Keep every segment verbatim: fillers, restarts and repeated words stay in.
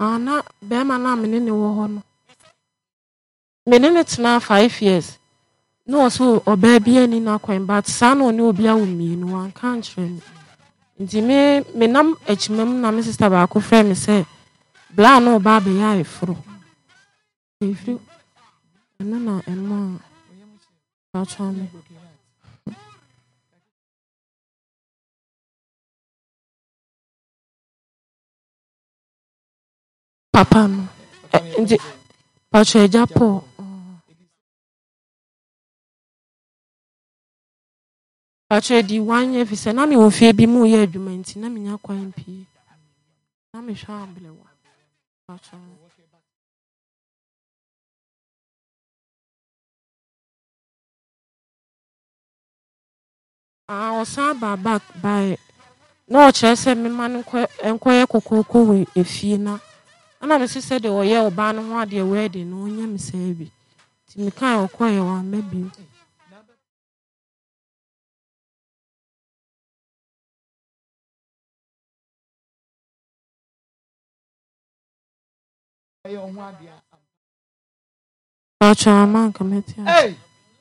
Ana be ma na me ne wo ho no. Me ne ne tena five years. No so oba bia ni na kwan but sa na oni obi awo mienu wan kan kire me. Nti me me nam echimam na me sister ba ko frɛ me say bla no ba be ya efro. Efri. No na eno a chame. Papa no. Nti Pacho Japo. Pacho di one year fi se na me wo fie bi mu ye adwuma nti na me nya kwan pii. Na me hwa ablewa. Pacho. Ah, osan ba back by no chere se me ma nko enkoye kokoko we efie na. Ana me se de oye oba no ho ade wedding no nya me se bi. Ti me kan okoye wa mabi. Pacho man committee. Hey.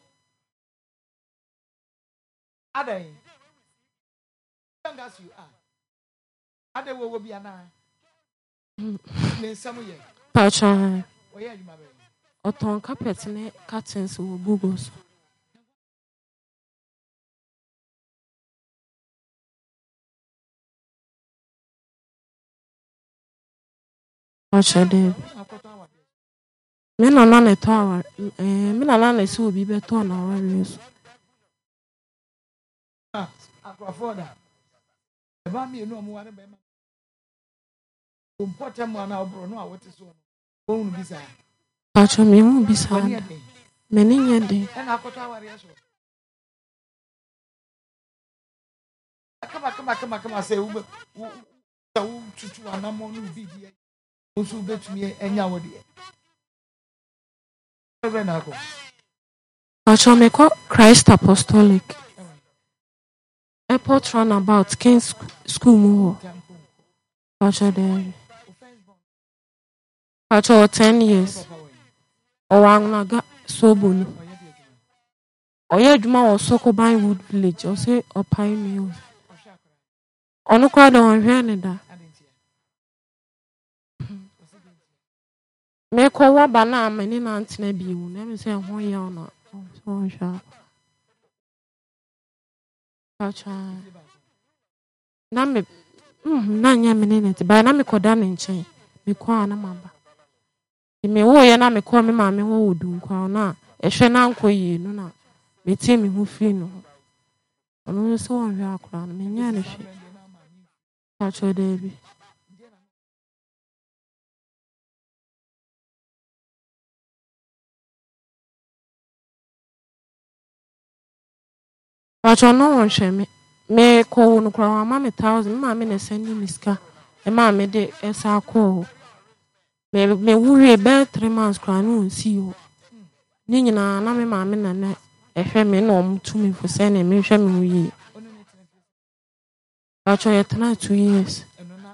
Adai. Young as you are. Ade wo wo bia na. Me samu ye. Pacho. Oye adwuma be. Oton carpet ne curtains wo bugos. Pacho de. Me na na ne to awa. Eh, me na na na si obi be to na awa reso. Ah, akwafoda. Eba mi enu omo wane be ma. Umpote mo na obro no a wote so no. Wonu bisa. Pacho me hu bisa. Me ni nye de. E na akota aware so. Kama kama kama kama say ube. Wo tutu anamo no bi di. Wo so betumi enya wo de. Ebe na ko. Pacho me ko Christ Apostolic. Airport runabout King's School mu. Pacho de. Pacho ten years. Owangnaga Soboni. Oye adwuma wo Sokoban Wood Village. O say Opai Mills. Onu kwa da wonhwe ne da. Me ko wa ba na amani na antena bi wu. Na me say ho ye ona. So sha. Pacho. Na me mm na nya me ne net. Ba na me koda ne nchen. Me kwa na maba. Me wo ye na me ko me ma me ho wodu nkwa na ehwe na nkoyi no na me tie me ho firi no ono so wonhwe akora no me nya ne hwe Pacho de bi Pacho no wonhwe me me ko no kora ma me thousand ma me na send me ska e ma me de esa ko me me wuri be three months kora no nsi ho ni nyina na me ma me na na ehwe me na omtu me fo se na me hwe me wi Pacho ye tena two years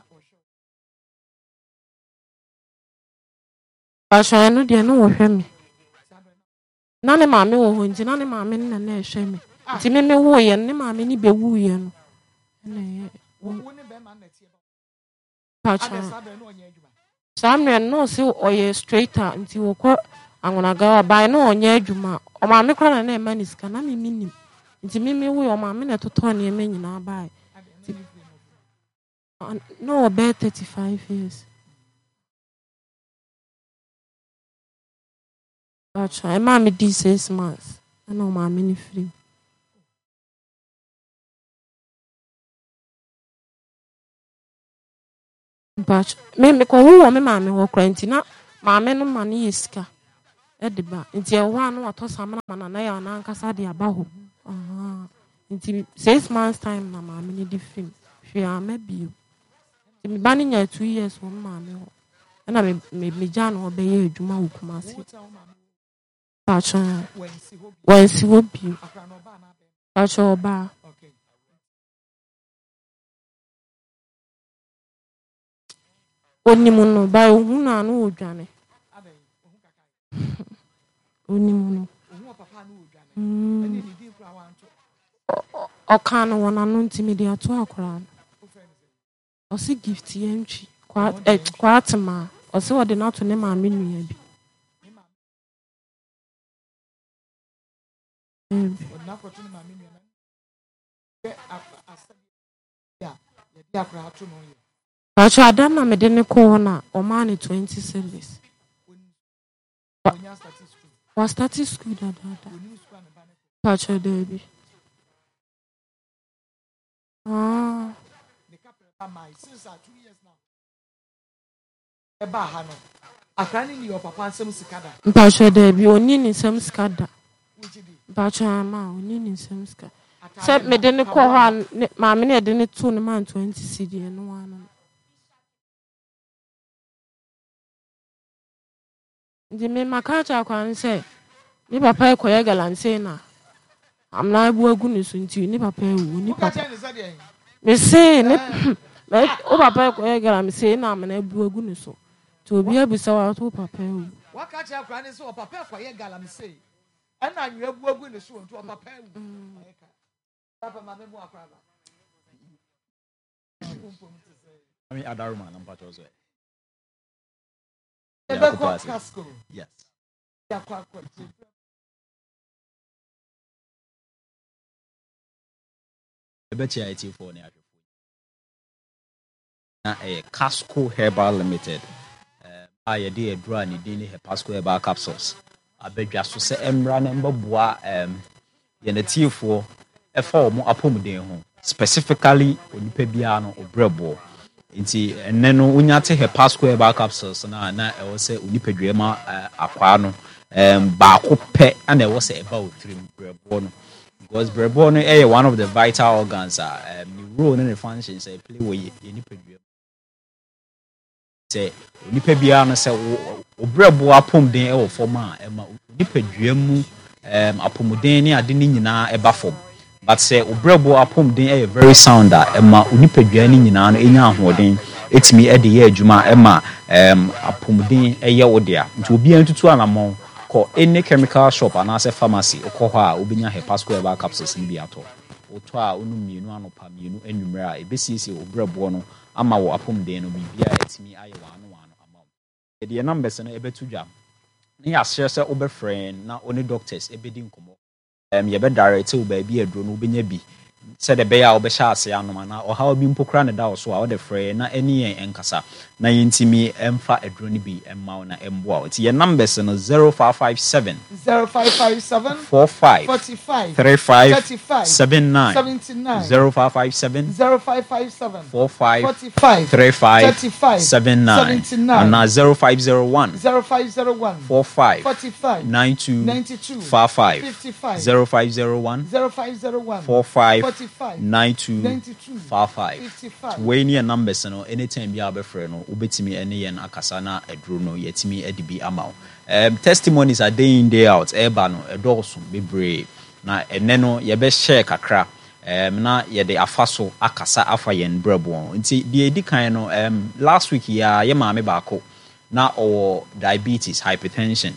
Pacho eno de no wo hwe me na ne ma me wo ho nti na ne ma me na na ehwe me nti me me wo ye ne ma me ni be wu ye no na ye wo ne be ma na tie ba Pacho ade sabe no onye adwuma Samuel no si oye straighter nti wo ko anwonaga ba no onye adwuma o ma me kra na na e maniska na me minim nti me me wo o ma me na toto na e manyina ba no about thirty-five years Pacho e ma me di six months na o ma me ni free Pacho me me ko wo me ma me wo kra nti na ma me no ma ne yeska e de ba nti e wo anu ato samana mana na ya na nkasa de aba ho aha nti six months time na ma me ni di free hwe ama bio nti me ba ni nya two years wo ma me ho na me me me ja no be ye adwuma wo Kumasi Pacho wansi wo bio Pacho ba Onimuno by Una no Johnny. Onimuno. Okano one anunti media to akran. Osi gift entry. Quite eh quite ma. Osi what the not to name my menu bi. Mm. But I don't know me didn't corner or money twenty service. Was starting school that Patch a baby. Ah. Since two years now. Eba hano. Akrani ni your papa nsem sikada. Patch a baby oni ni nsem sikada. Patch a ma oni ni nsem sikada. Se me didn't call her my minute didn't two man twenty C D and one. The me makacha kwan say ni papa ekoye galanse na amna bu agunu so nti ni papa ewu ni papa me say ni me o papa ekoye galanse na amna bu agunu so to obi abisa wa to papa ewu wakacha kwan say o papa ekoye galanse e na anwe bu agunu so nti o papa ewu papa ma me mu akwaba I mean Adaruma na mpacho so yes. Ebechi I T for na a Casco Herbal Limited. I a day draw ni dini he Pasco Herbal capsules. Abedwa so se emra na mbabua um ye na T for e for mo apomden ho. Specifically onipa bia no obrebo. Nti enne no unyate he Pasco Herbal capsules na na e wo se onipadua ma akwa no em ba ko pe na e wo se e ba otrim brebo no because brebo no e one of the vital organs ah um, the role and the functions e play we onipadua se onipadua no se obrebo apom den e wo form a e ma onipadua mu em apomden ni ade ni nyina e ba form. But say obrebo apom den e very sound a ema onipadua ni nyina no enya ahoden etimi e de ye adwuma ema em apom den e ye wodea nti obi antutu anamon ko any chemical shop ana say pharmacy okọ ho a obenya he Pasco Herbal capsules ni bi ato oto a onu mienu anopa mienu anwumre a ebesiesie obrebo no ama wo apom den no bibia etimi aye wano wano ama e de numbers no ebetu dwa na ya share say obefriend na oni doctors ebedi nkomo Um, you be direct to baby a drone will be be said a bear or be shot say anoma or how been pokran da so out the fray na any enkasa na yintimi emfa a drone be and mauna emboa it's your numbers no zero five five seven zero five five seven four five forty-five thirty-five thirty-five seventy-nine seventy-nine zero five five seven zero five five seven four five forty-five thirty-five thirty-five seventy-nine seventy-nine and zero five zero one zero five zero one four five forty-five ninety-two ninety-two fifty-five fifty-five zero five zero one zero five zero one four five forty-five ninety-two ninety-two fifty-five fifty-five we ni numbers no anytime bi abefre no obetimi ene ye na akasa na eduro no yetimi edibi amaw um testimonies are day in day out eba no edorso bebre na ene no ye be share kakra um na ye de afaso akasa afa ye nbrebo nti de edikan no um last week ya ye maame baako na o diabetes hypertension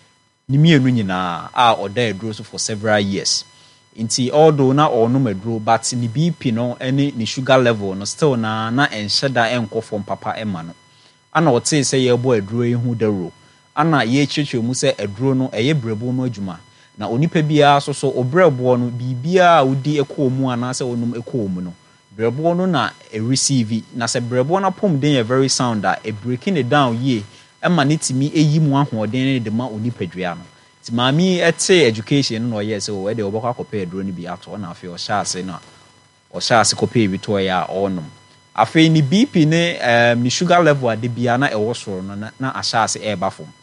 ni mienu nyina a oda eduro so for several years. Inti although na ono medro but ni B P no any ni sugar level no still na na enhyeda enko from papa ema no ana ote say ye bo aduro ehu daro ana ye chiche mu say aduro no eye brebo no adwuma na onipa bia so so obrebo no bibia udi ekọ mu ana say onum ekọ mu no brebo no na e receive na say brebo na pom den very sound that e breaking it down ye ema netimi eyi mu ahoden de ma onipa dua no Mami ete education no yes so we dey obokwa akopɛ aduro ni bi ato na afi o shaase na o shaase kopɛ bi to ya onum afi ni B P ne um ni sugar level ade bia na e wo soro no na na ashaase e ba fom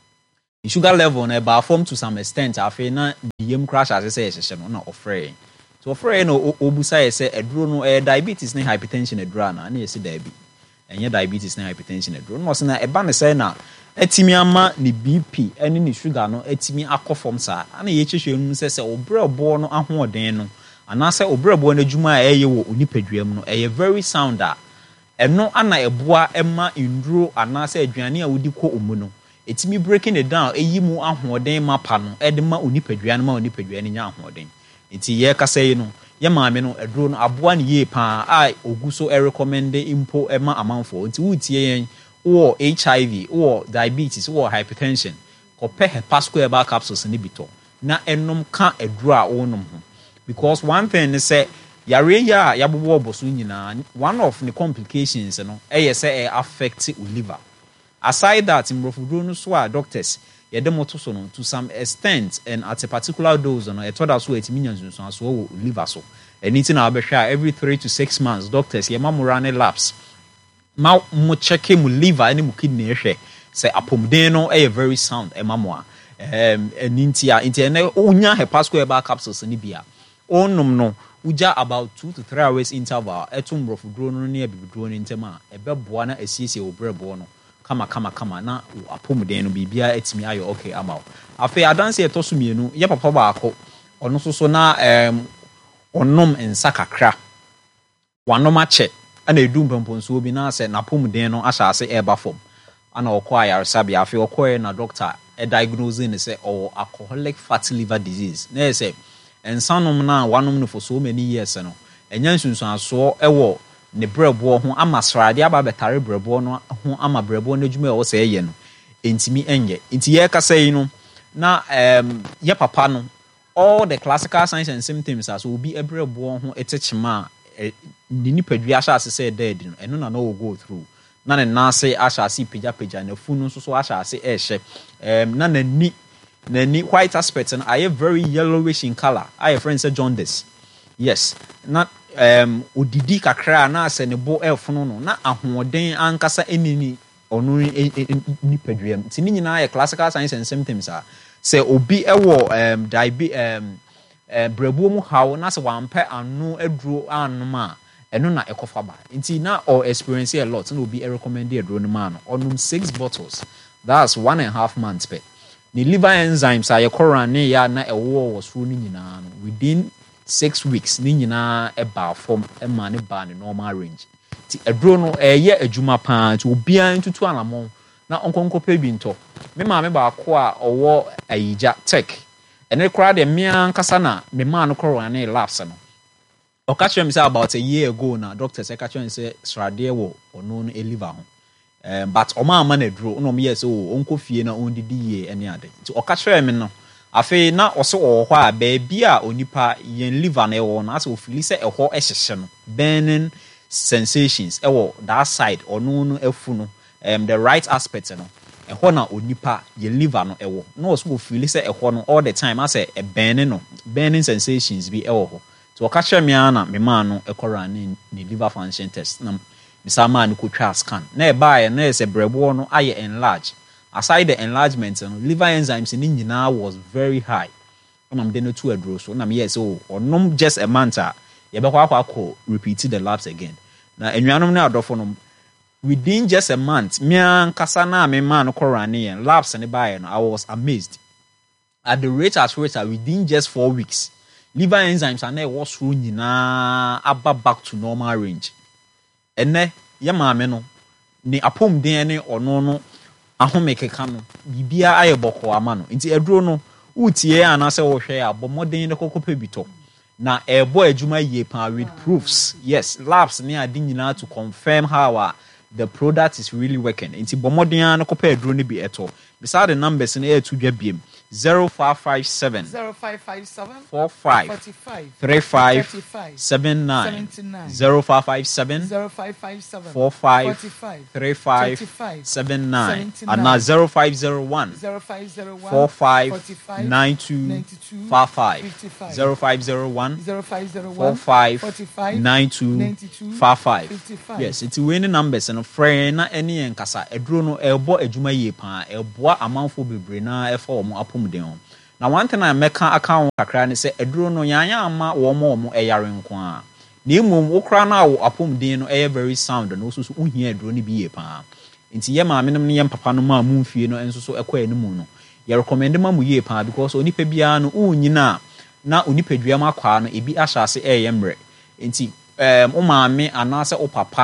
ni sugar level na e ba fom to some extent afi na diem crash as say yehye no na ofre so ofre no obusa ye say aduro no e diabetes ne hypertension aduro na na yesi da bi enye diabetes ne hypertension aduro no so na e ba ne say na etimi ama ni B P ene ni sugar no etimi akofom sa ana ye chehwe nu se se obrebo no ahoden no ana se obrebo no adwuma a eye wo onipaduam no eye very sound a eno ana eboa ema nduro anase aduane a wodi kɔ omu no etimi breaking it down eyi mu ahoɔden mapa no ɛde ma onipadua no ma onipadua no nya ahoɔden nti ye kasa yi no ye maame no aduro no aboa ne ye pa a ogu so e recommend impo ema amanfo nti wutie yen wo H I V wo diabetes wo hypertension kopɛ hepasco herbal capsules ne bito na enom ka aduro a wonom ho because one thing is say yare ya yabobo oboso nyina one of the complications no eye say e affect liver aside that mrofuduro no so a doctors ye dem to so no to some extent and at a particular dose no e to da so etimi nyansunso so wo liver so anything na obehwa every three to six months doctors ye mamorane labs ma mo check mu liver ani mu kidney hwe say apomden no e very sound e mamoa um enintia intia na onya hepasco herbal capsules ni bia onum no uja about two to three hours interval etum brofuduro no ne abibiduro no ntema ebeboa na asiesie obrebo no kama kama kama na apomden no bibia etimi ayo okay amaw afi adanse etoso mienu ye papa baako ono so so na um onom ensa kakra wanom ache ana edu mpomponso bi na se napomden no ahyase eba fom ana okwa ayaresa bia afi okwa na doctor e diagnose ne se o alcoholic fatty liver disease na say ensanom na wanom no for so many years no enya nsunsuaso ewo ne brebo ho ama srade aba betare brebo no ho ama brebo no adwuma e wo se ye no entimi enye enti ye kasa yi no na um ye papa no all the classical signs and symptoms as obi ebrebo ho etechema ni nipadua sha ase dead no eno na no go through na ne nase ashase pija pija na funu so so ashase ehye um na nani nani white aspect and I very yellowish in color I friend say jaundice yes na um odidi kakra na ase ne bo elfunu no na ahoden ankasa enini onu ni padua tini nyina ya classical signs and symptoms are say obi ewo um diabetes um uh, brebo mu hawo na se wampe anu aduro anuma eno na ekofa ba nti na or experience a lot na obi recommend aduro no ma no onum six bottles that's one and a half months pe the liver enzymes are korane ya na ewo wo so ni nyina no within six weeks ni nyina e ba form e ma ne ba ne normal range ti aduro no eye adwuma pa ti obi an tutu anamon na onkonkope bi nto me ma me ba ko a owo ayija tech ene kora de mia nkasa na me ma no korane labs no okache me say about a year ago na doctor say kache me say srade wo ono no liver ho um but o ma ma na duro no me yes o onko fie na on didi ye ene ade ti okache me no afi na oso o ho a ba bia onipa yen liver na e wo na ase o fili say e ho e hyehye no burning sensations e wo that side ono no afu no um the right aspect no e ho na onipa ye liver no e wo na oso o fili say e ho no all the time ase e burning no burning sensations bi e wo ho so okache me ana me ma no ekora ni ni liver function test na misa ma no ko twa scan na e baa na ese brebo no aye enlarge aside the enlargement no liver enzymes ni nyina was very high na me dey no to aduro so na me yes oh onom just a month a ye be kwa akwa repeat the labs again na enwanom na adofo no within just a month me ankasa na me ma no kora ni yen labs ni baa no I was amazed at the rate at which within just four weeks liver enzymes are now what's through nyina aba back to normal range ene ye maame no ni apom den ne ono no ahomekeka no bibia ayeboko ama no nti aduro no utie anase wo hwe abomoden ne kokope bito na ebo adwuma yie pa with proofs yes labs ne ade nyina to confirm how uh, the product is really working nti bomoden ne kope aduro ne bi eto beside the numbers ne e to dwa biem zero five five seven zero five five seven four five forty-five thirty-five thirty-five seventy-nine seventy-nine zero five five seven zero five five seven four five forty-five thirty-five thirty-five seventy-nine seventy-nine and now zero five zero one zero five zero one four five forty-five ninety-two ninety-two fifty-five fifty-five zero five zero one zero five zero four one five forty-five ninety-two ninety-two fifty-five fifty-five yes it's winning numbers and friend na any enkasa eduro no ebo adwuma yie pa eboa amanfo bebre na efa omo apomden na one thing I make account kakra ne say eduro no yanya ama wo mo omo eyare nko a na emom wo kra na wo apomden no eye very sound no so so uhia eduro ne bi yie pa nti ye ma menem ne ye papa no ma mu fie no enso so ekwa animu no ye recommend ma mu yie pa because onipa bia no unyina na onipadua makwa no ebi ahyase eye mre nti um o maame anase o papa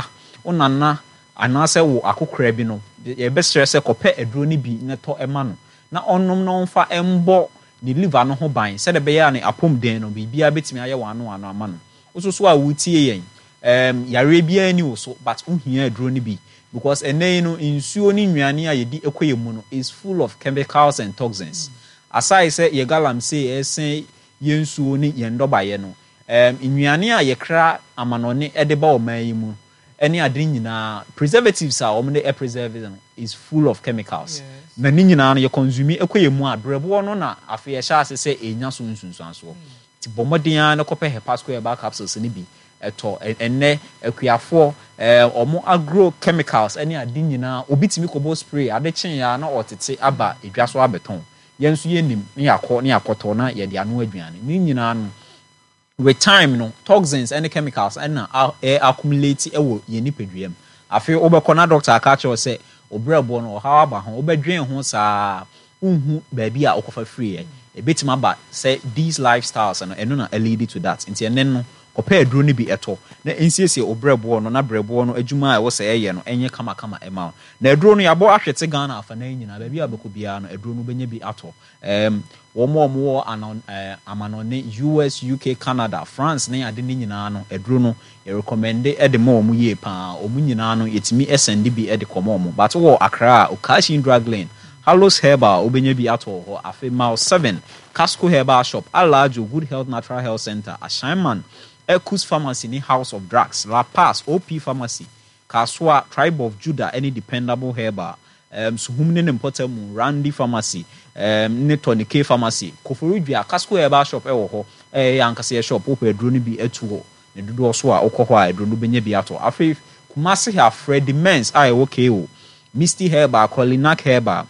onana anase wo akokra bi no ye be sere se kope aduro ni bi ne to ema no na onom no mfa embo ni liver no ho ban se de be ya ne apom den no bibia betimi aye wano wano ama no osusu a wutie yen um yare bia ni wo so but unhia aduro ni bi because ene no insuo ni nnuane a yedi ekoye mu no is full of chemicals and toxins mm. aside say ye galam say esen ye nsuo ni ye ndobaye no um nnuane a ye kra amanone ede ba o man mu any adin nyina preservatives are omne e preservative is full of chemicals yes. na ni nyina no ye consume ekoye mu a brebo no na afi ye sha ase se enya so nsunsuanso mm. ti bomodin na kope hepasco herbal capsules ni bi eto enne akuafo eh omo agro chemicals any adin nyina obitimi kobo spray ade chen ya na otete aba edwa so abeton yenso yenim ne yakọ ne yakoto na ye de anu aduane ni nyina no with time no toxins and chemicals and air accumulate e wo ye nipadwam afi obekọ na doctor aka che o say obrebo no how aba ho obedwen ho saa unhu ba bi a okofa free e ebetima ba say these lifestyles and eno na lead to that nti enen no kopa aduro ni bi eto na ensiesie obrebo no na brebo no adwuma a wo say eye no enye kama kama ema na aduro no yabo ahwete Ghana afa na nyina ba bi abeko bia no aduro no benya bi ato em womo mo anon amanone U S U K Canada France na ade ni nyina no aduro no ye recommend e de mo mu ye pa omu nyina no yetimi send bi e de komo mo but wo Accra Okashin Drug Lane Hallows Herbal obenya bi ato ho afi mile seven Casco Herbal Shop Alajo Good Health Natural Health Center Ashaiman Ekus Pharmacy ni House of Drugs La Paz O P Pharmacy Kaswa Tribe of Judah any dependable herbal um suhumne ne mpotamu Randy Pharmacy um ne Tony K Pharmacy Koforudua Casco Herbal Shop e wo ho eh yankase shop wo pedro ni bi etu ho ne dodo so a okọ a edro no benya bi ato afi Kumasi ha Freddy Mens I okay o Misty Herbal Colinac Herbal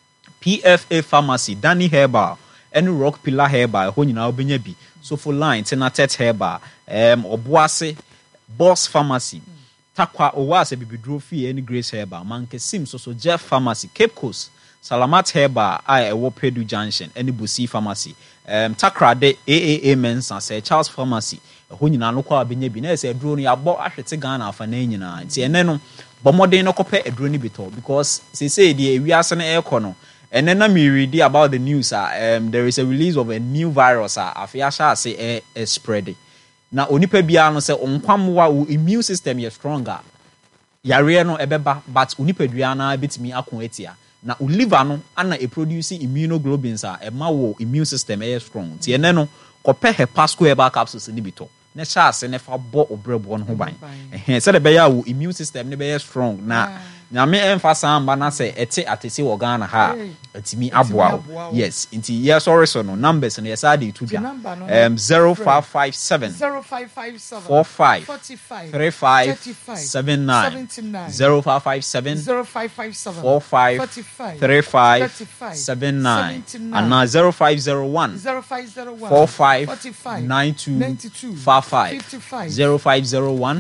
P F A Pharmacy Danny Herbal any Rock Pillar Herbal ho nyina obenya bi so for line Tenatet Herbal um Obuase Boss Pharmacy Takwa Owase Bibidro Fee any Grace Herbal Manke Sim so so Jeff Pharmacy Cape Coast Salamat Herbal I Ewo Pedu Junction any Busi Pharmacy um Takrade A A A Mensa say Charles Pharmacy ho nyina no kwa benya bi na say aduro no yabo ahwete Ghana afa na nyina nti ene no bomodin no kope aduro ni bito because say say the wiase na ekọ no. And then I'm reading about the news. Uh, um, there is a release of a new virus. Uh, Afiasha say a, a spread. Now, onipa biano say unkwamwa immune system is stronger. Yare no ebeba, but unipa duana bit me akunwetia. Na uliver no ana e producing immunoglobulins. Uh, e ma wo immune system is strong. Ti ene no kope hepasco herbal capsules ni bito. Ne sha se ne fa bo obrebo no ho ban. Eh, say the beya wo immune system ne be strong. Na na me emphasize amba na say ete atese wo Ghana ha atimi aboa yes inti yes sorry so no numbers no yes ade to bia um zero five five seven four five three five seven nine zero five five seven four five three five seven nine and now zero five zero one four five nine two five five zero five zero one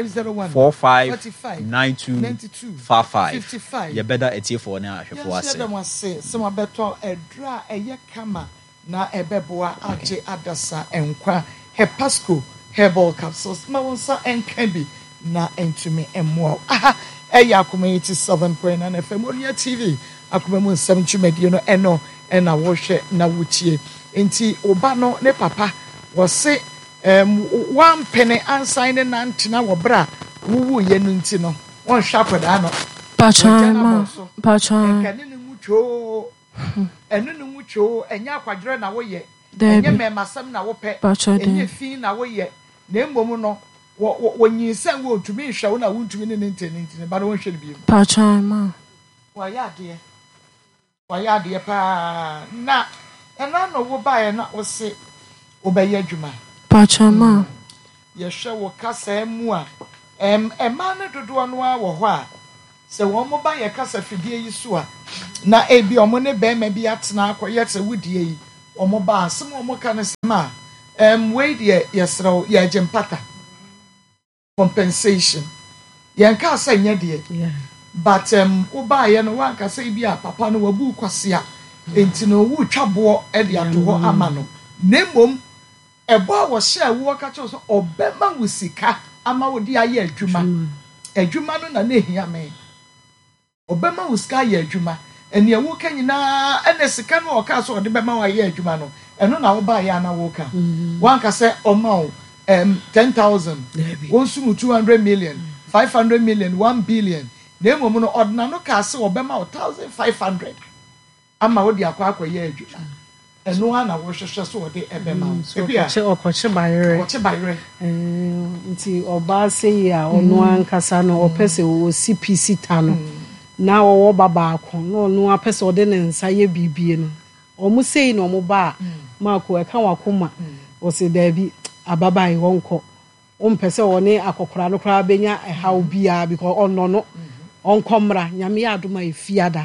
four five nine two five five. You better etie for na ahwefo ase. Yes, dem say some beto edra eye kama na ebeboa age adasa enkwa hepasco herbal capsules ma wonsa enka bi na entumi emmo. Aha eya akoma eighty-seven point nine F M Oria T V akoma mu seven twumedie no eno ena wo hwe na wutie. Enti oba no ne papa wo se um one penny ansign na ntina wo bra wuwu ye no nti no won hwa da no Pachama, Pachama. Ene ne mucho, ene ne mucho, enya akwadre na wo ye. Enye memasam na wo pe. Enye fin na wo ye. Na mmom no, wo wo nyinsan wo tumi hwe wo na wo ntumi ne ntene ntene ba no wo hwe bi. Pachama. Wa ya de. Wa ya de pa na ena no wo ba ye na wo se wo ba ye adwuma. Pachama. Ye hwe wo kasa mu a em ema ne dodo no a wo ho a se wo mo ba ye kasa fidie yi so a na ebi omo ne be ma bi atena akoye te wudie yi omo ba asem omo ka ne sema em we de yesrew ye agempata compensation ye nka asa nya de but em wo ba ye no wan kasa bi a papa no wabu kwase a enti no wu twabo e de ato ho ama no nemmom ebo a wo hye wo ka che so obema wo sika ama wo di aye adwuma adwuma no na na ehia me obema wo sika ye adwuma ene ewo ka nyina ene sika no oka so ode bema wa ye adwuma no eno na wo ba ya na wo ka wan ka se oma um ten thousand won sumu two hundred million five hundred million one billion na emo no odna no ka se obema one thousand five hundred ama wo di akwa akwa ye adwuma eno ana wo hwehwe so ode ebema ebia che okoche bayere okoche bayere eh nti oba sei a ono ankasa no opese wo C P C ta no na wo baba akọ no no apese ode ne nsa ye bibie no omu sei no omu ba mako e ka wakoma o se dabi ababai wonko ompese woni akokora no kra benya ehaw bia because ono no onkomra nyame adoma efiada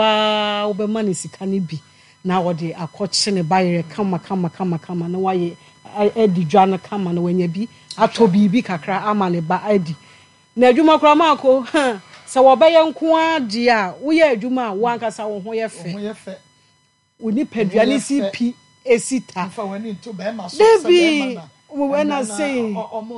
wa obema ne sika ne bi na wode akọche ne bayere kama kama kama kama na waye edi dwa na kama na wanya bi ato bibi kakra ama ne ba adi na adwuma kra mako se wo beye nko ade a wo ye adwuma wo ankasa wo ho ye fe wo ye fe oni padua ne C P esita afa wani to be ma so debi we na say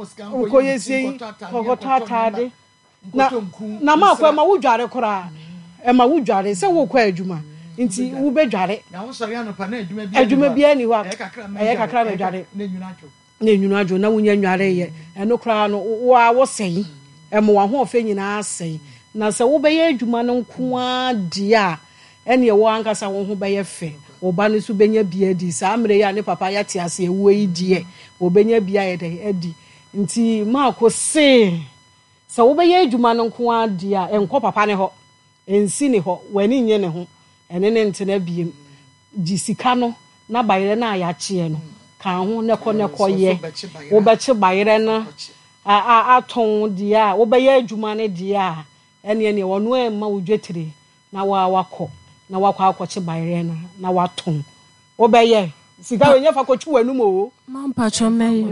ko ye say ko tatade na na mako ma wo dware kra e ma wo dware se wo kwa adwuma nti wo be dware na wo sori anopa na adwuma bi adwuma bi ani wa e kakra na dware na nyuna adwo na nyuna adwo na wonya nware ye eno kra no wo a wo sei e mo wa ho ofe nyina sei na se wo be ye adwuma no nko a dia ene wo ankasa wo ho be ye fe wo ba ne su benya bia di sa amre ya ne papa ya ti ase ewo yi die wo benya bia ye de adi nti ma ko se se wo be ye adwuma no nko a dia enko papa ne ho ensi ne ho wani nye ne ho ene ne ntena biem di sika no na bayere na ya chie no ka ho ne ko ne ko ye wo be che bayere no a a aton dia wo be ye adwuma ne dia ene ene wono e ma wodwetire na wa wakọ na wakọ akọche bayere na na waton wo be ye sika we nya fa kochu wanu mo mampacho meye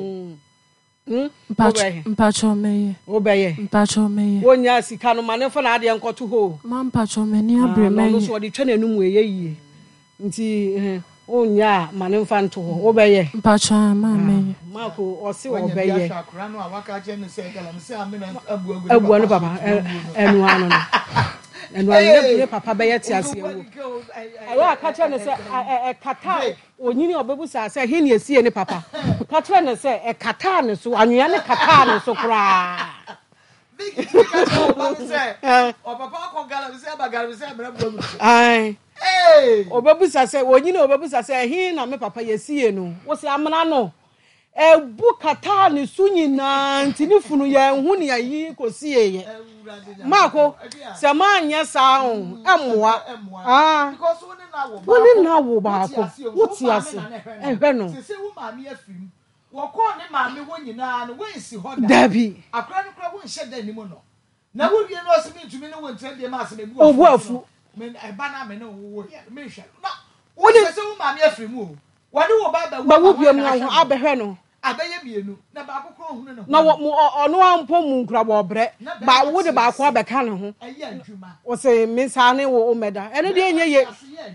hm mpacho meye wo be ye mpacho meye wonya sika no mane fa na ade enkoto ho mampacho meni abre meye no so de twene nu mu eye yie nti eh onya mane fa nto ho wo be ye mpacho ma meye mako o se wo be ye akura no awaka je ne se gala se amena abu agu abu anu papa enu anu no enu anu ne papa be ye ti ase ewo ayo akacha ne se e kata onyini obebusa se he ne esie ne papa kacha ne se e kata ne so anwea ne kata ne so kra big kacha oba se o papa ko gala se ba gala se amena abu agu ai eh obebusa se onyini obebusa se he na me papa yesie no wo se amena no ebu kata ne su nyina ntini funu ye hu ne ayi kosie ye mako se ma anya sa o emwa ah because woni na wo ba woni na wo ba ko wuti ase ehwe no se se wo ma me afim wo ko ne ma me wo nyina no wo nsi hoda dabi akra no kra wo nhye da ni mu no na wo wie no asemi ntumi ne wo ntende ma ase me obu afu men e ba na me no wo ye me hwe na woni se se wo ma me afim o woni wo ba ba ba wo bia mu ho abehwe no abeye bienu na ba akokro hunu no na ono ampo mu nkura bo bre ba wo de ba ko abeka ne ho ayi adwuma o se me sa ne wo omeda ene de enye ye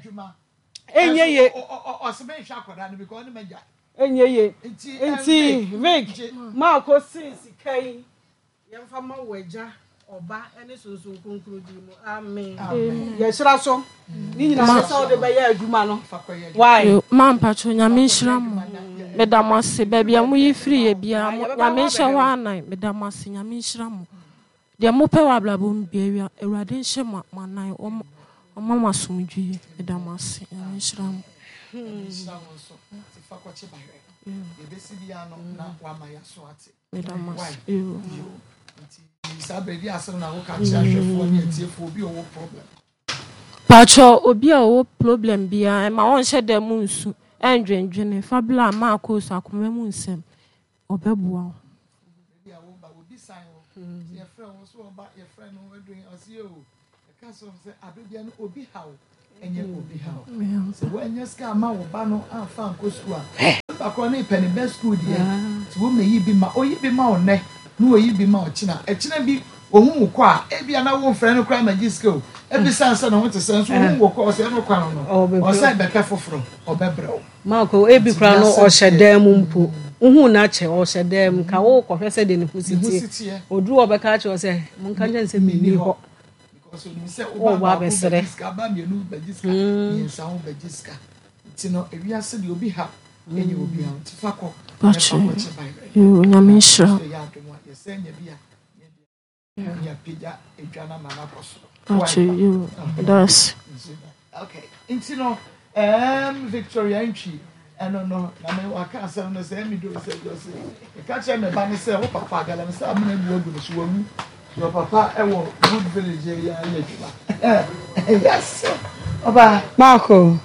enye ye o se ben hwa akoda no because ne meja enye ye nti Vic ma ko sisi kai yemfa ma waja oba ene soso konkro di mu amen ye shira so ni nyina se o de be ya adwuma no why mampacho nyame nhira mo medamase babia mu yifri ye bia nyame nhye ho anan medamase nyame nhira mo de mo pe wa blabo mbia ewrade nhye mo anan o mo masumdwie medamase nyame nhira mo fakwache bayre ye besi bia no na wa ma ya so ate medamase sabedi asem na wo ka chia hwefo ne atiefo obi owo problem pacho obi owo problem bia ma won hye da mu nsu endwendwene fabula ma ko so akoma mu nsem obeboa bia wo ba obi san wo ye frɛ wo so ba ye frɛ no edun osie o e ka so se abebia no obi hawo enye obi hawo se wo enye ska ma wo ba no afa nko school a ba ko ne penny best school die se wo meyi bi ma oyi bi ma one no oyi bi ma ochina echina bi ohun ko a e bia na wo frɛ no kra magic skill e bi sansa na wo te sanso ohun wo ko se no kwa no o sai be ka foforo o be brɛ o Marco, ebi kra no o shedan mu mpo. uhu na che o se dem ka wo ko hwese de ne husiti odru obeka che o se mun ka nje se meni ho because you say o ba ba ska ba me nu ba jiska yin sa ho ba jiska tino ewiase de obi ha enye obi ha tifako Pacho you nyame shira ya demo ye se nya bia ya pija edwana mama koso Pacho you that's okay intino um Victoria Nchi eno no na me waka asem no say me do say do say e ka che me ba ni say wo papa gala me say amna bu ogu no so wawu your papa e wo good village ya ya juma yes oba Marco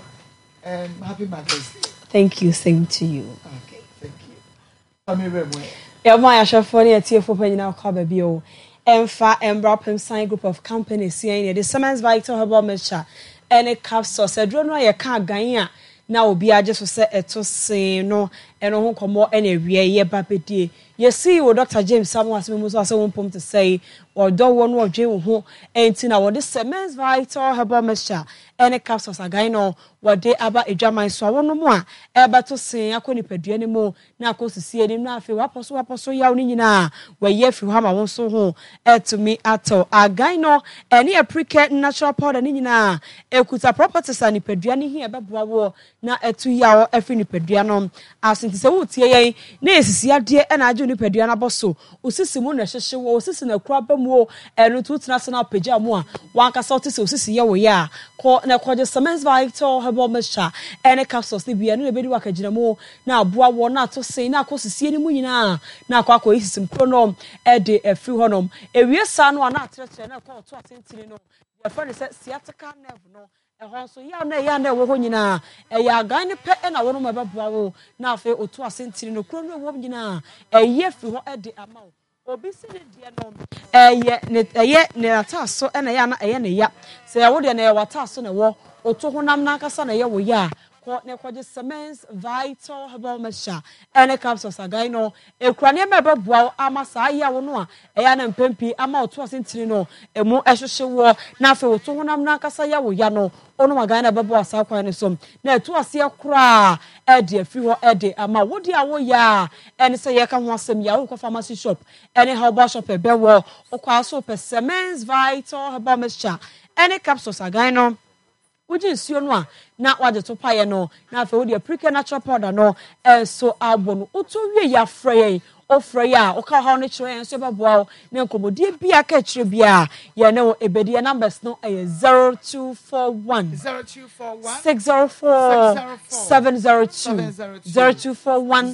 um happy Mother's Day. Thank you, same to you. Okay, thank you. Ami remwe Yeah, my ashafo na tie fo panyina kwa ba bi o emfa embrapem sign group of companies here the Siemens Vital Herbal Mixture any capsules edro no ye ka gan a na obi age so se eto se no eno ho komo ene wie ye ba pedie ye see wo Doctor James Samuel asem so ase won pom to say or do won wo dwe wo ho enti na wo the Siemens Vital Herbal Mixture any capsules again no wo de aba edwaman so wo no mo a eba to se akoni padua ne mo na akosisi ani na afi waposo waposo yaw ni nyina wo ye fi ho ma won so ho etumi ato again no any apricot natural powder ni nyina ekuta properties ani padua ne hi ebeboa wo na etu yaw afi ni padua no asinti se wo tie yen na esisi ade na age ni padua na boso osisi mu na hyehye wo osisi na kura ba mu enu tu tena se na pagya mu a wanka sa otisi osisi ye wo ya ko na ko je Siemens Vital Herbal Mixture ene capsules ni bia no ebedi wakagina mu na aboa wo na to sei na akosisi ni mu nyina na akwa akọ isisim pronom e de afi honom ewie sa no na atrechre na ko to atentini no ya fa ne sciatica nerve no ehon so ya na ya na wo ho nyina e ya gan ne pe na wo no mababua wo na afi oto asentini no kro no wo nyina e ye fi ho e de ama wo obi se ne de no eye ne eye ne ataso e na ya na eye ne ya se ya wo de na ya wataso na wo oto honam na akasa na ye wo ya ko ne kwaje Siemens Vital Herbal Mixture ene capsules agai no ekura ne mebabua ama sa ya wo no a eya na mpempi ama oto asentini no emu ehwehwe wo na afi oto honam na akasa ya wo ya no ono magai na babua sa kwa ne som na etu ase kura e de afi ho e de ama wo de a wo ya ene se ye ka ho asem ya wo ko pharmacy shop ene herbal shop e be wo okwa so pe Siemens Vital Herbal Mixture ene capsules agai no Ujin nsuo no a na waje to paye no na afa wo de apricot natural powder no enso abonu oto wie ya frey ofrey ya o ka ha no kire enso beboa na nkomodie bia ka kire bia ye ne ebedie numbers no e zero two four one zero two four one six zero four seven zero two zero two four one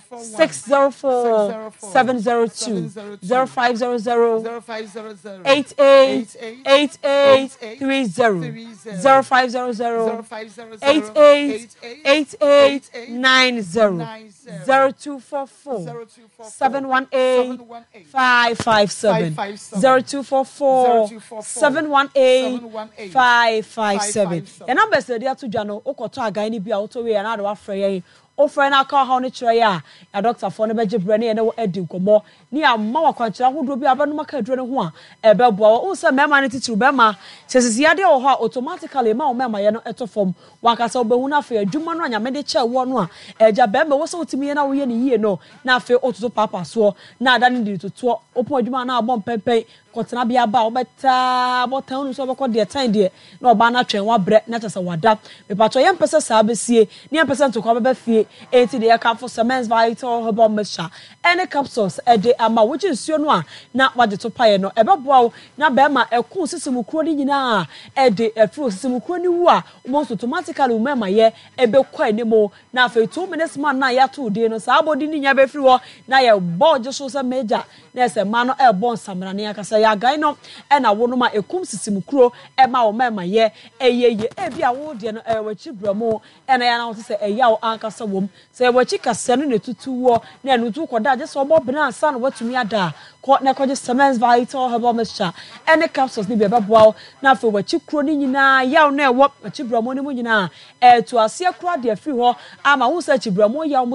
six zero four seven zero two zero five zero zero eight eight eight eight three zero zero five zero zero eight eight eight eight nine zero zero two four four seven one eight five five seven zero two four four seven one eight five five seven. The numbers that they are to Jano Okoto Agai ni bia auto we another afraid. O friend aka ha no kire ya ya doctor for no beje brane e na edi nkomo ni amma wakwankyira hodo bi aba no maka aduro ne ho a e be boa o se mema ne titiru be ma sesisi ade o ho automatically ma o mema ye no eto form wakasa obehu na afa adwuma no anyame de che wo no a eja be ma wo se otimi ye na wo ye ne yie no na afa ototo papa so na ada ne di toto opo adwuma na abom pempen kotena bia ba obeta botan no so beko de time de na oba na twen wa bre na tese wada me pato ye mpese sa besie ni mpese ntokwa beba fie enti de ya for Siemens Vital Herbal Mixture any capsules e de ama wo nsuo no a na wade to paye no e beboa na be ma eku sisimu kuro ni nyina e de efro sisimu kuro ni wu a almost automatically umema ye e be kwa ni mo na afa two minutes man na ya to de no sa abodi ni nya be firi wo na ye bo je so se major na se ma no e bo nsamra ne akasa ya gai no e na wo no ma ekum sisimu kuro e ma wo mema ye e ye ye e bia wo de no e wachi bramo e na ya na wo se e ya wo ankasa wo se wachi kasa no ne tutu wo na no tu koda je so bo bena ansa no watumi ada ko na ko je Siemens Vital Herbal Mixture ene capsules ni be beboa na afa wachi kuro ni nyina ya wo na e wo wachi bramo ni mu nyina e to ase kuro de afiri ho ama wo se chi bramo ya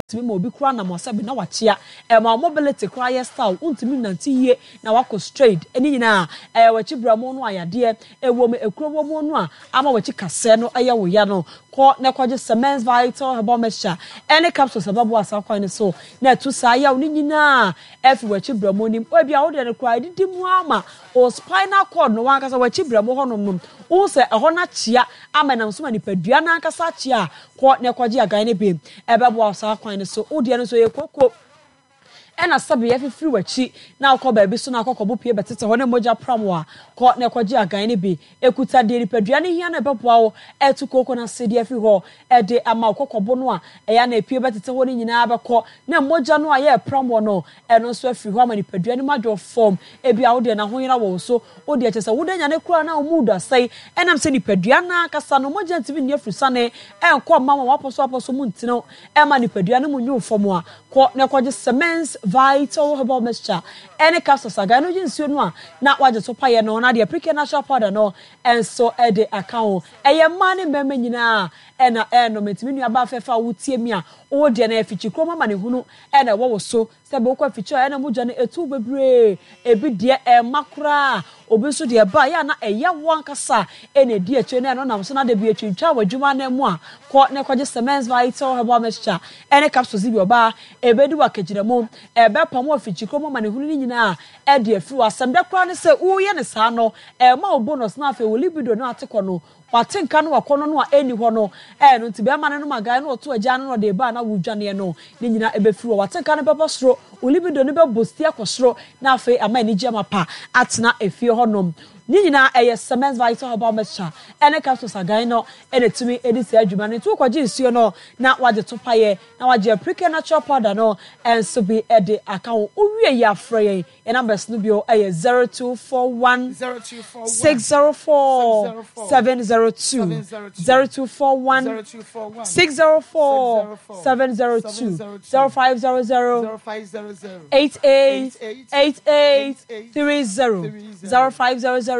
timi mo obi kura na mo sabi na wachia e ma mobility kura ye style untimi nanti yie na wako straight eni nyina e wachi bramo no ayade e wo me ekuro wo mo no a ama wachi kase no eye wo ya no ko na kwaje Semens Vital Herbal Mixture any capsules sababu asa kwa ni so na tu sa ya oni nyina e fi wachi bramo ni obi a wo de kura didi mu ama o spinal cord no wan kasa wachi bramo ho no no wo se e ho na chia ama na so ma ni padua na kasa chia ko na kwaje agan ne be e bebo asa kwa so odi no so ye koko ena sabe ye fifiri wachi na akọ ba bi so na akọ bo pie betete ho ne moja pramo a ko na kwaji agan ne bi ekuta de ripadua ne hia na beboa wo etu koko na sedi afi ho e de ama kokobo no a e ya na pie betete ho ne nyina abekọ na moja no a ye pramo no eno so afi ho ama ripadua ne majo form e bia wo de na ho yira wo so wo de chese wo de nya ne kura na wo mudu asai enam se ripadua na kasa no moja ntibi ne afrusa ne enko mama waposo aposo mu ntino e ma ripadua ne mu nyu form a ko na kwaji Semens Vital Herbal Mixture any capsules aga no jinsuo no a na waje to paye no na de African natural powder no enso e de account eye mane mema nyina e na e no metimi nua ba fefa wutie mi a wo de na afichi kroma ma ne hunu e na wo so se be wo kwa fichi e na muja ne etu bebre ebi de e makura obi so de ba ya na eye won kasa e na di eche na no na so na de bi etwintwa wadwuma na mu a ko ne kwaje Semens Vital Herbal Mixture any capsules bi oba ebedi wakagiramo ebe pamo afichi kroma ma ne hunu ni nyina e de afi wasam da kwa ne se wo ye ne sa no e ma o bonus na afi wo libido no atekọ no watenka no wakono no a eni ho no eh no tibe ma ne no magai no to agya no de ba na wudwane no ne nyina ebefiri watenka no bebo soro olibido no bebo stia kwosoro na afi ama ni gema pa atena efie ho no ni nyina eye Semens Vital Herbal Mixture ene capsules agan no ene tumi edisi adwuma ne to kwaje nsuo no na waje to paye na waje African natural powder no enso bi ede account owie ya frey e numbers no bio eye zero two four one six zero four seven zero two zero two four one six zero four seven zero two zero five zero zero eight eight eight eight three zero zero five zero zero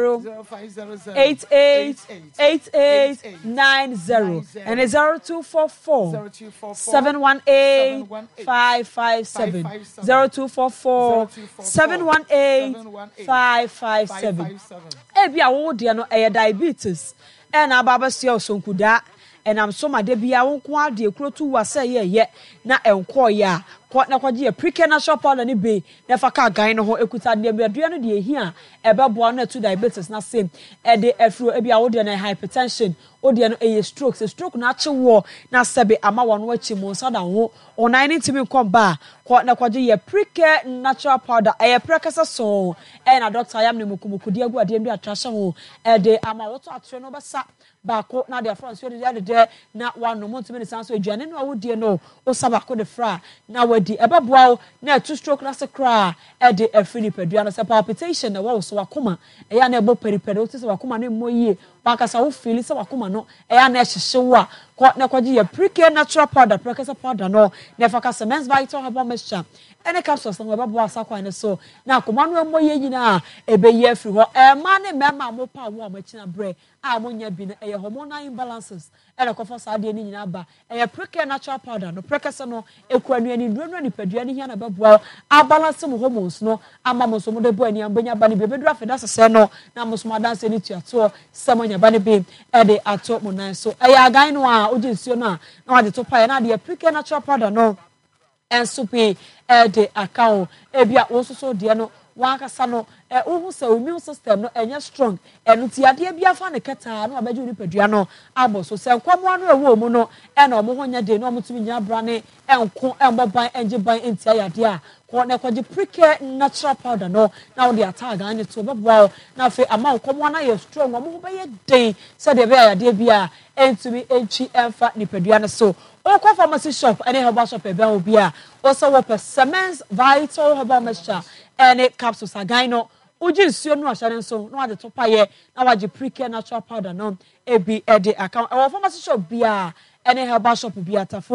eight eight eight eight nine zero and a zero two four four seven one eight five five seven zero two four four seven one eight five five seven. Ebia wo de no e diabetes e na baba sia osonkuda and I'm so my debia won kwa de krotu wase ye ye na enko ya ko na kwaje African natural powder ni be na fa ka gan no ho ekuta de biadua no de ehia ebeboa na to diabetes na same e de afro ebia wo de na hypertension o de no e stroke se stroke na chewo na sebe ama wono achi mo sada ho onan ni timi kom ba ko na kwaje ye African natural powder e prekasa so e na doctor yam ne mukumuku de agu ade ndu atrashe ho e de ama woto atre no besa ba ko na de France yo de de na wano mo timi ne sanso aduane no wo de no o saba ko de fra na di ebeboa na two stroke na sekra e de afini padua no se palpitation na wo so wakoma e ya na ebo periperi o se wakoma na moyie bakasa wo feel se wakoma no e ya na hyehyewo a ko na kwaje ye African natural powder prekasa powder no na fa ka Semens Vital Herbal Mixture ene capsules no ebeboa asakwa ne so na akoma no moyie nyina ebe ye afiri ho e ma ne mema mo pa wo amachina bre a monya bi na e hormonal imbalances ene ko fa sa de ni nyina ba e African natural powder no prekasa no ekwanu ani nduro ni padua ni hia na beboa a balance mo hormones no ama mo so mo de bo ani ambanya ba ni be bedura feda sese no na mo so ma dance ni tuato samanya ba ni be e de ato mo nan so e ya gan no a oje nsuo no a na wa de to pa na de African natural powder no enso pe e de account e bia wo so so de no wakasa no eh uhu se immune system no enye strong enu ti ade bia fa ne keta no abeju ni padua no abo so se nkwamo anu ewo mu no e na omo honya de no omo tumi nya bra ne enko emboban enje ban entia yade a ko ne kwaje Prike natural powder no na wo de atag anye to bebo na fe ama nkwamo na ye strong omo be ye den se de be yade bia entumi enchi emfa ni padua no so o kwa pharmacy shop ene herbal shop e be obi a o so wo Semens Vital Herbal Mixture ene capsules agan no uji nsuo no ahare nso no ade to paye na waje Prike natural powder no ebi ede account e wo pharmacy shop bia ene herbal shop bia tafo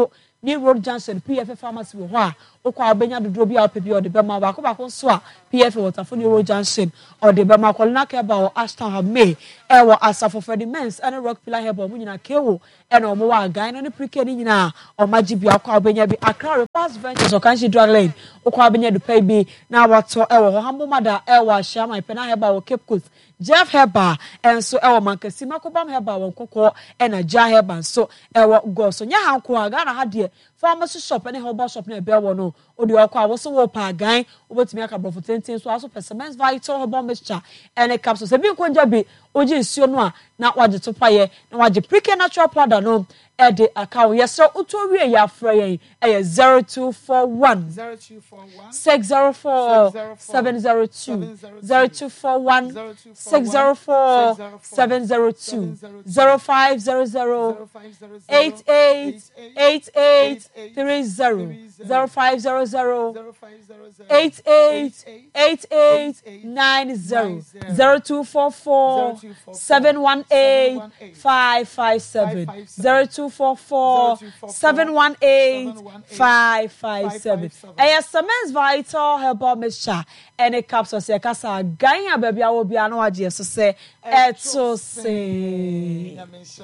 New Road Junction P F Pharmacy wo ho a okwa obenya dodro bia opebi o de bema ba ko ba ko so a P F Waterford New Road Junction o de bema ko na ka ba o Ashton have me e wo Asafo Freddy Mens and Rock Pillar Hebo mu nyina kewo e na omo wa gan no ne prike ni nyina o maji bia kwa obenya bi Accra Past Ventures o kanshi drug lane okwa obenya do pay bi na wato e wo Hambo Mada e wo Ashia my pena Heba wo Cape Coast Jeff Heba enso e wo Mankasi Makobam Heba wo Kokko e na Ja Heba so e wo go so nya hanko aga na ha de pharmacy shop and herbal shop na be wo no odi okwa wo so wo pa gan obetimi aka brofo tenten so aso Persimmons Vital Herbal Mixture and capsules e bi nkonja bi oji nsuo no a na waje to paye na waje Prike Natural Powder no e de aka wo yeso uto wie ya afra yen e zero two four one six zero four seven zero two zero two four one six zero four seven zero two zero five zero zero eight eight eight eight three zero zero five zero zero eight eight eight eight nine zero zero two four four seven one eight five five seven zero two four four seven one eight five five seven. A Persimmons Vital Herbal Mixture and a capsule say kasa ganya baby I will be an waji so say eto say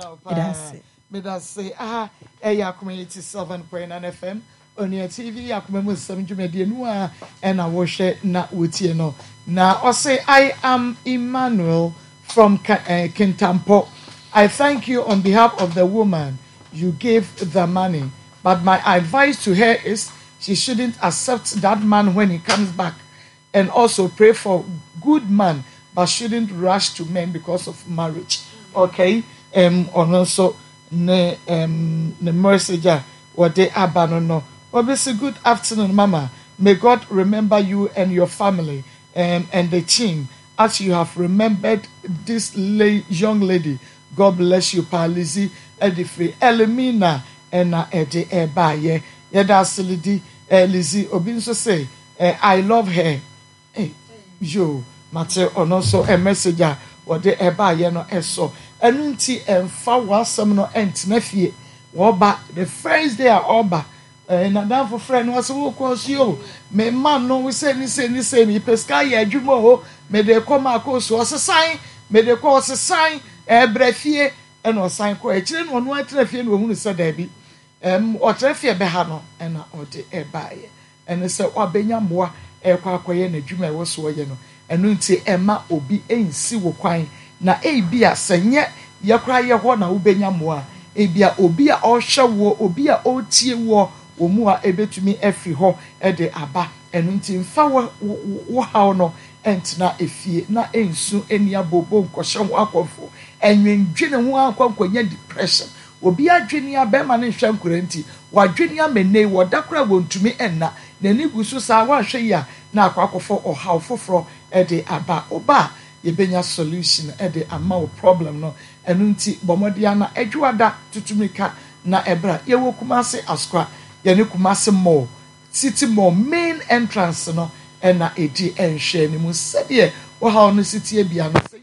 me that say ah eya community seven point nine F M on your T V akoma mu seven dwumade nu a e na wo hwe na wotie no na o say I am Emmanuel from uh, Kintampo. I thank you on behalf of the woman you gave the money, but my advice to her is she shouldn't accept that man when he comes back, and also pray for good man, but shouldn't rush to men because of marriage. Okay, um, and also ne um the messenger what they abandon no. Obviously, good afternoon, Mama. May God remember you and your family, um, and the team as you have remembered this la- young lady. God bless you, Pa Lizzie, Edifree, Elimina, and Ede Ebaye. Yeda Silidi, Lizzie, Obinso say, I love her. Hey, yo, Mate, and also a messenger, what the Ebaye no eso. And unti and Fawa some no ent nephew. Woba, the first day are Oba. And a for friend was who calls you. May man no we say, ni say, ni say, me pesca, ya jumo, may they come across was a sign, may they cause a sign. Ebrefie and or sign ko e kire no no atrefie no hunu se da bi em o trefie be ha no e na o de e baaye ene se obenya moa e kwa akoye na dwuma e wo so ye no enu nti ema obi ensi wo kwan na e bia senye ye kra ye ho na obenya moa e bia obi a o hwe wo obi a o tie wo omu a ebetumi efi ho e de aba enu nti mfa wo wo ha no entina efie na ensu enia bobo nkɔhye ho akɔfo enwendwene ho akɔnkɔnya depression obi adwene abema ne hwɛ nkora nti wadwene amene wodakora wontumi enna nani gusu sa wahwɛ ya na akɔkɔfo ɔhaw foforo e de aba oba yebenya solution e de ama wo problem no enu nti bomodia na adwuada tutumika na ebra yewo Kumasi Askra yene Kumasi Mall City Mall main entrance no ena edi enhwe ni mu sɛdeɛ wo ha no city bia no